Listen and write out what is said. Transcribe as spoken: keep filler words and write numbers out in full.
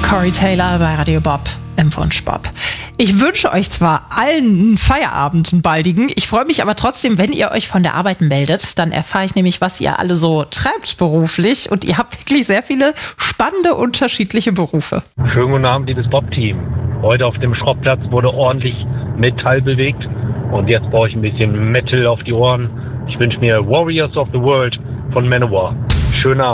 Corey Taylor bei Radio Bob im Wunsch Bob. Ich wünsche euch zwar allen einen Feierabend, einen baldigen. Ich freue mich aber trotzdem, wenn ihr euch von der Arbeit meldet. Dann erfahre ich nämlich, was ihr alle so treibt beruflich. Und ihr habt wirklich sehr viele spannende, unterschiedliche Berufe. Schönen guten Abend, liebes Bob-Team. Heute auf dem Schrottplatz wurde ordentlich Metall bewegt. Und jetzt brauche ich ein bisschen Metal auf die Ohren. Ich wünsche mir Warriors of the World von Manowar. Schönen Abend.